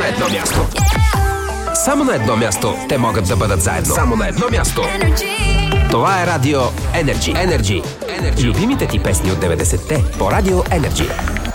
на едно място. Само на едно място те могат да бъдат заедно. Само на едно място. Това е Радио Energy. Любимите ти песни от 90-те по Радио Energy.